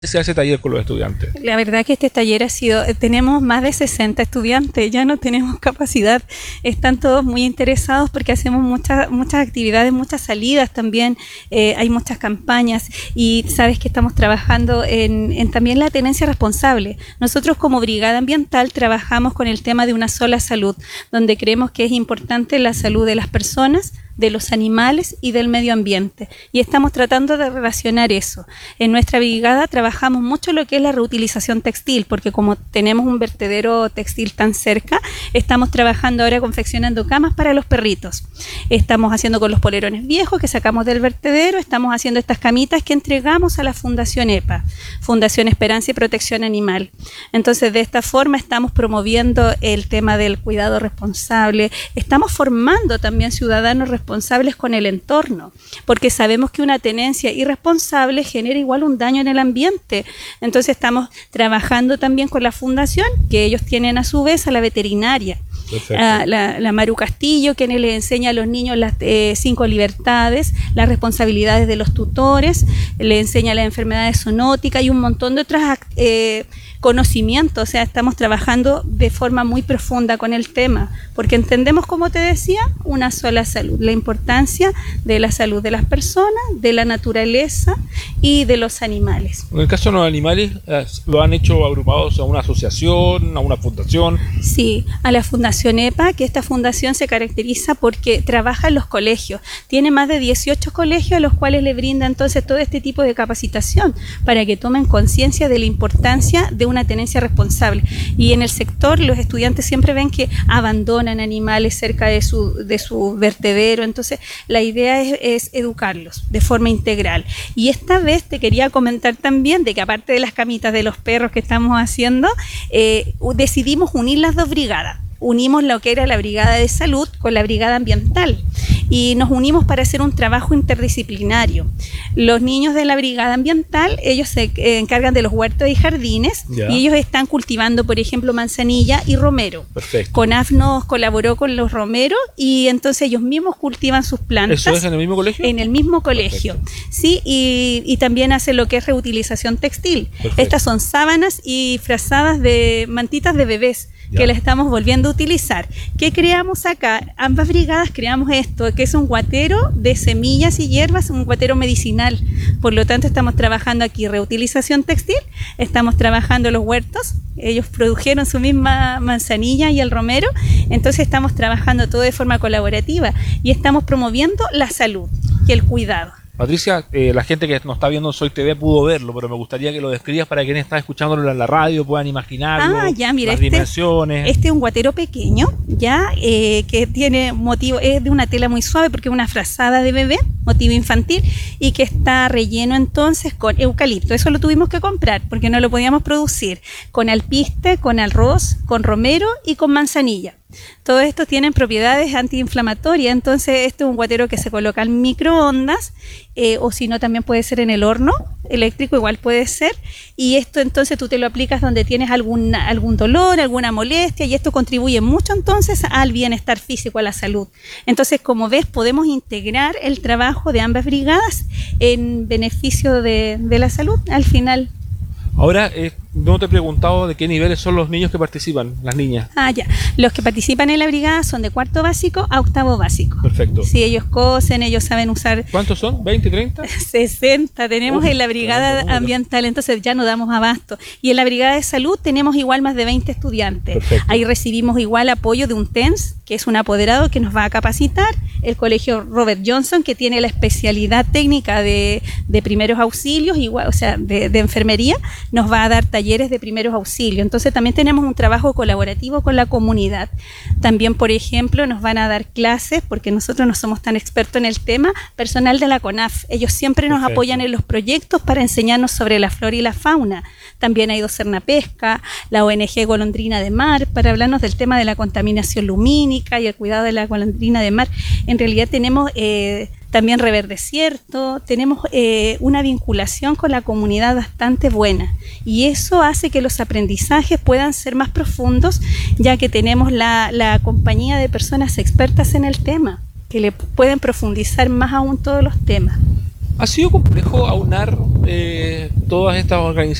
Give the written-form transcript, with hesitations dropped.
se hace taller con los estudiantes? La verdad que este taller tenemos más de 60 estudiantes, ya no tenemos capacidad, están todos muy interesados porque hacemos muchas actividades, muchas salidas también, hay muchas campañas y sabes que estamos trabajando en también la tenencia responsable. Nosotros como Brigada Ambiental trabajamos con el tema de una sola salud, donde creemos que es importante la salud de las personas, de los animales y del medio ambiente. Y estamos tratando de relacionar eso. En nuestra brigada trabajamos mucho lo que es la reutilización textil, porque como tenemos un vertedero textil tan cerca, estamos trabajando ahora confeccionando camas para los perritos. Estamos haciendo con los polerones viejos que sacamos del vertedero, estamos haciendo estas camitas que entregamos a la Fundación EPA, Fundación Esperanza y Protección Animal. Entonces, de esta forma estamos promoviendo el tema del cuidado responsable, estamos formando también ciudadanos responsables con el entorno, porque sabemos que una tenencia irresponsable genera igual un daño en el ambiente. Entonces estamos trabajando también con la fundación, que ellos tienen a su vez a la veterinaria, la Maru Castillo, que le enseña a los niños las 5 libertades, las responsabilidades de los tutores, le enseña las enfermedades zoonóticas y un montón de otras conocimientos. O sea, estamos trabajando de forma muy profunda con el tema, porque entendemos, como te decía, una sola salud, la importancia de la salud de las personas, de la naturaleza y de los animales. En el caso de los animales, ¿lo han hecho agrupados a una asociación, a una fundación? Sí, a la Fundación EPA, que esta fundación se caracteriza porque trabaja en los colegios. Tiene más de 18 colegios a los cuales le brinda entonces todo este tipo de capacitación para que tomen conciencia de la importancia de una tenencia responsable. Y en el sector los estudiantes siempre ven que abandonan animales cerca de su vertedero. Entonces la idea es educarlos de forma integral. Y esta vez te quería comentar también de que aparte de las camitas de los perros que estamos haciendo, decidimos unir las dos brigadas. Unimos lo que era la Brigada de Salud con la Brigada Ambiental y nos unimos para hacer un trabajo interdisciplinario. Los niños de la Brigada Ambiental, ellos se encargan de los huertos y jardines. Ya. Y ellos están cultivando, por ejemplo, manzanilla y romero. Perfecto. CONAF nos colaboró con los romeros y entonces ellos mismos cultivan sus plantas. ¿Eso es en el mismo colegio? En el mismo colegio. Perfecto. Sí, y también hacen lo que es reutilización textil. Perfecto. Estas son sábanas y frazadas de mantitas de bebés. Ya. Que las estamos volviendo a utilizar. ¿Qué creamos acá? Ambas brigadas creamos esto, que es un guatero de semillas y hierbas, un guatero medicinal. Por lo tanto, estamos trabajando aquí reutilización textil, estamos trabajando los huertos, ellos produjeron su misma manzanilla y el romero, entonces estamos trabajando todo de forma colaborativa y estamos promoviendo la salud y el cuidado. Patricia, la gente que nos está viendo en Soy TV pudo verlo, pero me gustaría que lo describas para quienes están escuchándolo en la radio puedan imaginarlo, ya, mira, las dimensiones. Este es un guatero pequeño, ya, que tiene motivo, es de una tela muy suave porque es una frazada de bebé, motivo infantil, y que está relleno entonces con eucalipto. Eso lo tuvimos que comprar porque no lo podíamos producir, con alpiste, con arroz, con romero y con manzanilla. Todos estos tienen propiedades antiinflamatorias, entonces este es un guatero que se coloca en microondas o si no también puede ser en el horno eléctrico, igual puede ser, y esto entonces tú te lo aplicas donde tienes algún dolor, alguna molestia, y esto contribuye mucho entonces al bienestar físico, a la salud. Entonces, como ves, podemos integrar el trabajo de ambas brigadas en beneficio de la salud al final. Ahora, no te he preguntado de qué niveles son los niños que participan, las niñas. Ya. Los que participan en la brigada son de 4º básico a 8º básico. Perfecto. Sí, ellos cosen, ellos saben usar... ¿Cuántos son? ¿20, 30? 60 tenemos en la brigada ambiental, entonces ya no damos abasto. Y en la brigada de salud tenemos igual más de 20 estudiantes. Perfecto. Ahí recibimos igual apoyo de un TENS, que es un apoderado que nos va a capacitar, el colegio Robert Johnson, que tiene la especialidad técnica de primeros auxilios, igual, o sea, de enfermería, nos va a dar talleres de primeros auxilios. Entonces también tenemos un trabajo colaborativo con la comunidad. También, por ejemplo, nos van a dar clases, porque nosotros no somos tan expertos en el tema, personal de la CONAF. Ellos siempre nos apoyan en los proyectos para enseñarnos sobre la flora y la fauna. También ha ido Cernapesca, la ONG Golondrina de Mar, para hablarnos del tema de la contaminación lumínica y el cuidado de la golondrina de mar. En realidad tenemos... también Reverdecierto, tenemos una vinculación con la comunidad bastante buena y eso hace que los aprendizajes puedan ser más profundos, ya que tenemos la compañía de personas expertas en el tema, que le pueden profundizar más aún todos los temas. Ha sido complejo aunar todas estas